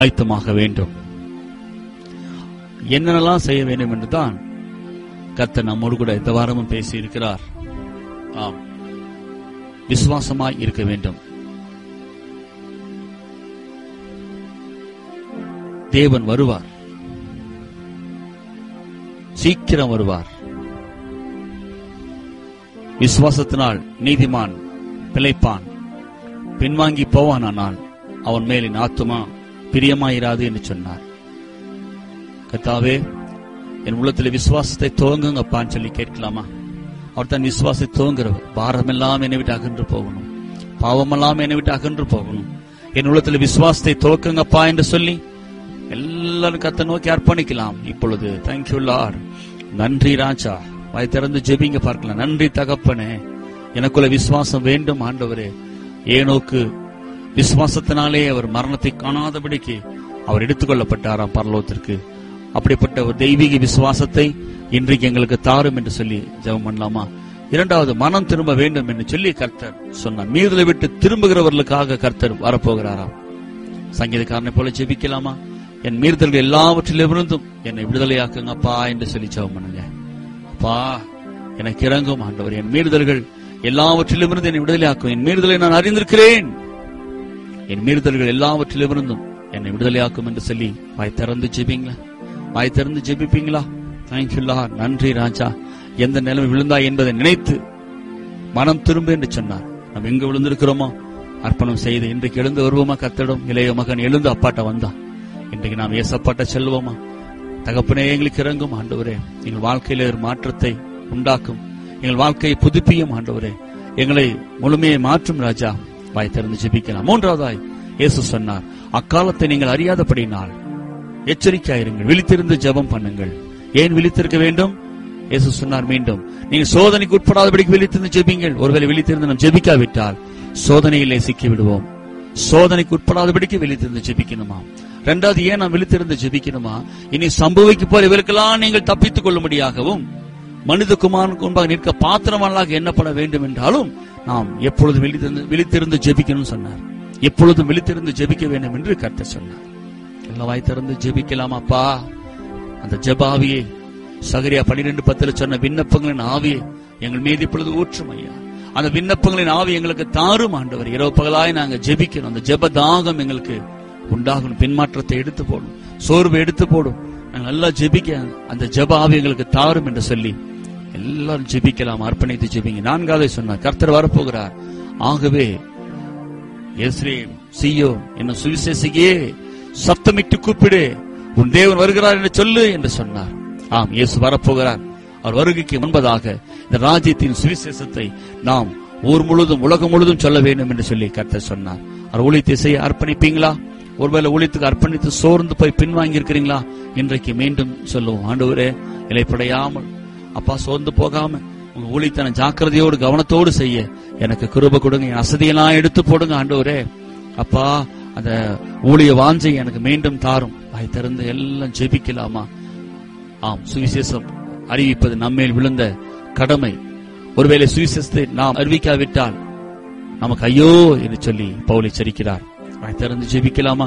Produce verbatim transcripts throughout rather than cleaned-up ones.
ஆயத்தமாக வேண்டும். என்னென்னலாம் செய்ய வேண்டும் என்றுதான் கர்த்தர் நம்மோடு கூட இந்த வாரமும் பேசி இருக்கிறார். ஆம், விசுவாசமாய் இருக்க வேண்டும். தேவன் வருவார், சீக்கிரம் வருவார். விசுவாசத்தினால் நீதிமான் பிழைப்பான், பின்வாங்கி போவானால் அவன் மேலின் ஆத்துமா பிரியமாயிராது என்று சொன்னார். கர்த்தாவே, என் உள்ளத்தில் விசுவாசத்தை துவங்குங்கப்பான்னு சொல்லி கேட்கலாமா? அவர் தன் விசுவாசத்தை துவங்குறவர். பாரமெல்லாம் என்னை விட்டு அகன்று போகணும், பாவமெல்லாம் என்னை விட்டு அகன்று போகணும். என் உள்ளத்தில் விசுவாசத்தை துவக்குங்கப்பா என்று சொல்லி எல்லாரும் கர்த்தரை நோக்கி அர்ப்பணிக்கலாம். இப்பொழுது தேங்க்யூ லார்ட், நன்றி ராஜா. வாய் திறந்து ஜெபிங்க பார்க்கலாம். நன்றி தகப்பனே, எனக்குள்ள விசுவாசம் வேண்டும் ஆண்டவரே. ஏனோக்கு விசுவாசத்தினாலே அவர் மரணத்தை காணாதபடிக்கு அவர் எடுத்துக்கொள்ளப்பட்டாராம் பரலோகத்திற்கு. அப்படிப்பட்ட ஒரு தெய்வீக விசுவாசத்தை இன்றைக்கு எங்களுக்கு தாரும் என்று சொல்லி ஜெபம் பண்ணலாமா? இரண்டாவது, மனம் திரும்ப வேண்டும் என்று சொல்லி கர்த்தர் சொன்னார். மீறுதலை விட்டு திரும்புகிறவர்களுக்காக கர்த்தர் வரப்போகிறாராம். சங்கீதக்காரனை போல ஜெபிக்கலாமா? என் மீறுதல்கள் எல்லாவற்றிலிருந்தும் என்னை விடுதலையாக்குங்கப்பா என்று சொல்லி ஜெபம் பண்ணுங்க. அப்பா, எனக்கு இறங்கும் ஆண்டவர், என் மீறுதல்கள் எல்லாவற்றிலிருந்து என்னை விடுதலையாக்கும். என் மீறுதலை நான் அறிந்திருக்கிறேன், என் மீறுதல்கள் எல்லாவற்றிலிருந்தும் என்னை விடுதலையாக்கும் என்று சொல்லி வாய் திறந்து ஜெபிங்களா? வாய் திறந்து ஜெபிப்பீங்களா? தேங்க்யூல்லா, நன்றி ராஜா. எந்த நிலைமை விழுந்தா என்பதை நினைத்து மனம் திரும்ப என்று சொன்னார். நம்ம எங்க விழுந்திருக்கிறோமோ அர்ப்பணம் செய்து இன்றைக்கு எழுந்து வருவோமா? கர்த்தரிடம் இளைய மகன் எழுந்து அப்பாட்ட வந்தா இன்றைக்கு நாம் ஏசப்பாட்ட செல்வோமா? தகப்பனே, எங்களுக்கு இறங்கும் ஆண்டவரே. எங்கள் வாழ்க்கையில ஒரு மாற்றத்தை உண்டாக்கும், எங்கள் வாழ்க்கையை புதுப்பியும் ஆண்டவரே. எங்களை முழுமையை மாற்றும் ராஜா. வாய் திறந்து ஜெபிக்கலாம். மூன்றாவதாய் இயேசு சொன்னார், அக்காலத்தை நீங்கள் அறியாதபடினால் எச்சரிக்கையாயிருங்கள், விழித்திருந்து ஜெபம் பண்ணுங்கள். ஏன் விழித்திருக்க வேண்டும்? இயேசு சொன்னார் மீண்டும், நீங்கள் சோதனைக்கு உட்படாதபடிக்கு விழித்திருந்து ஜெபிங்கள். ஒருவேளை விழித்திருந்து நாம் ஜெபிக்காவிட்டால் சோதனையிலே சிக்கி விடுவோம். சோதனைக்கு உட்படாதபடிக்கு விழித்திருந்து ஜெபிக்கணுமா? இரண்டாவது, ஏன் நாம் விழித்திருந்து ஜெபிக்கணுமா? இனி சம்பவிக்க போற இவருக்கெல்லாம் நீங்கள் தப்பித்துக் கொள்ளும்படியாகவும் மனித குமாரனுக்கு முன்பாக நிற்க பாத்திரமானதாக எண்ணப்பட வேண்டும் என்றாலும் நாம் எப்பொழுதும் விழித்திருந்து விழித்திருந்து ஜெபிக்கணும்னு சொன்னார். எப்பொழுதும் விழித்திருந்து ஜெபிக்க வேண்டும் என்று கர்த்தர் சொன்னார். எல்லாம் வாய் திறந்து ஜெபிக்கலாமாப்பா? அந்த ஜெப ஆவியை சகரியா பன்னிரண்டு பத்துல சொன்ன விண்ணப்பங்களின் ஆவியை எங்கள் மீது இப்பொழுது ஊற்றும் ஐயா. அந்த விண்ணப்பங்களின் ஆவி எங்களுக்கு தாரும் ஆண்டவர். இரவு பகலாய் நாங்க ஜெபிக்கணும். அந்த ஜெப தாகம் எங்களுக்கு உண்டாகணும். பின்மாற்றத்தை எடுத்து போடும், சோர்வை எடுத்து போடும். நாங்கள் நல்லா ஜெபிக்க அந்த ஜெப ஆவி எங்களுக்கு தாரும் என்று சொல்லி எல்லாரும் ஜெபிக்கலாம். அர்ப்பணித்து ஜெபிங்க. நான்காவது சொன்னார், கர்த்தர் வரப்போகிறார். ஆகவே எஸ்ரேல் சீயோன் என்னும் சுவிசேஷியே சப்தமிட்டு கூப்பிடு, உன் தேவன் வருகிறார் என்று சொல்லு என்று சொன்னார். ஆம், இயேசு வரப்போகிறார். அவர் வருகைக்கு முன்பதாக இந்த ராஜ்யத்தின் சுவிசேஷத்தை நாம் ஊர் முழுதும் உலகம் முழுதும் சொல்ல வேண்டும் என்று சொல்லி கர்த்தர் சொன்னார். அவர் ஊழியத்தை செய்ய அர்ப்பணிப்பீங்களா? ஒருவேளை ஊழியத்துக்கு அர்ப்பணித்து சோர்ந்து போய் பின்வாங்கி இருக்கிறீங்களா? இன்றைக்கு மீண்டும் சொல்லுவோம், ஆண்டவரே இலைப்படையாமல் அப்பா சோர்ந்து போகாம உங்க ஊழியத்தை ஜாக்கிரதையோடு கவனத்தோடு செய்ய எனக்கு கிருபை கொடுங்க. என் அசதியெல்லாம் எடுத்து போடுங்க ஆண்டவரே. அப்பா, அந்த ஊழிய வாஞ்சை எனக்கு மீண்டும் தாரும். வாய் திறந்து எல்லாம் ஜெபிக்கலாமா? ஆம், சுவிசேஷம் அறிவிப்பது நம்மேல் விழுந்த கடமை. ஒருவேளை சுவிசேஷத்தை நாம் அறிவிக்காவிட்டால் நமக்கு ஐயோ என்று சொல்லி பவுல் எச்சரிக்கிறார். வாய் திறந்து ஜெபிக்கலாமா?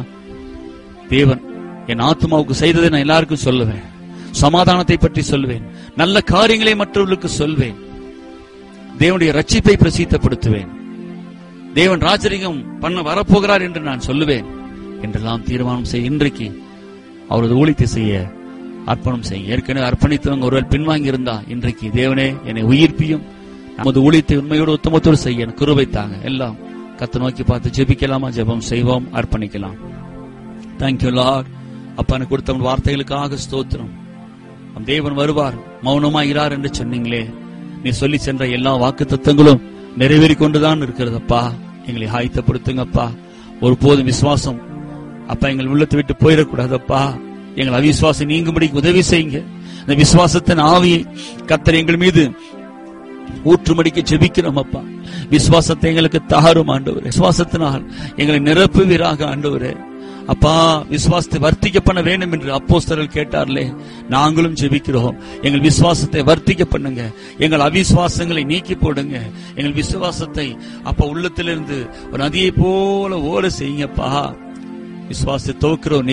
தேவன் என் ஆத்மாவுக்கு செய்ததை நான் எல்லாருக்கும் சொல்லுவேன். சமாதானத்தை பற்றி சொல்வேன், நல்ல காரியங்களை மற்றவர்களுக்கு சொல்வேன், தேவனுடைய ரட்சிப்பை பிரசித்தப்படுத்துவேன், தேவன் ராஜரிகம் பண்ண வரப்போகிறார் என்று நான் சொல்லுவேன் என்றெல்லாம் தீர்மானம் செய்ய இன்றைக்கு அவரது ஊழியத்தை செய்ய அர்ப்பணம் செய்ய. ஏற்கனவே அர்ப்பணித்தவங்க ஒருவர் பின்வாங்கி இருந்தா இன்றைக்கு தேவனே என்னை உயிர்ப்பியும் நமது ஊழியத்தை உண்மையோடு உத்தமத்தோடு செய்ய எனக்கு கிருபை தாங்க. எல்லாம் கத்தை நோக்கி பார்த்து ஜெபிக்கலாமா? ஜெபம் செய்வோம், அர்ப்பணிக்கலாம். Thank you Lord. அப்பா கொடுத்த வார்த்தைகளுக்காக ஸ்தோத்திரம். தேவன் வருவார், மௌனமாகிறார் என்று சொன்னீங்களே, நீ சொல்லி சென்ற எல்லா வாக்கு தத்தங்களும் நிறைவேறி கொண்டுதான் இருக்கிறதப்பா. எங்களை ஆயத்தப்படுத்துங்கப்பா. ஒருபோதும் விசுவாசம் அப்பா எங்கள் உள்ளத்தை விட்டு போயிடக்கூடாதப்பா. எங்கள் அவிசுவாசம் நீங்கும்படிக்கு உதவி செய்யுங்க. இந்த விசுவாசத்தின் ஆவியை கர்த்தர் எங்கள் மீது ஊற்றுமடிக்க ஜெபிக்கிறோம் அப்பா. விசுவாசத்தை எங்களுக்கு தாரும் ஆண்டவரே. விசுவாசத்தினால் எங்களை நிரப்புவீராக ஆண்டவரே. அப்பா, விசுவாசத்தை வர்த்திக்க பண்ண வேண்டும் என்று அப்போஸ்தலர்கள் கேட்டார்களே, நாங்களும் ஜெபிக்கிறோம். எங்கள் விசுவாசத்தை வர்த்திக்க பண்ணுங்க. எங்கள் அவிசுவாசங்களை நீக்கி போடுங்க. எங்கள் விசுவாசத்தை அப்பா உள்ளத்திலிருந்து ஒரு நதியை போல ஓட செய்யுங்கப்பா. விசுவாசத்தை துவக்கிறவர்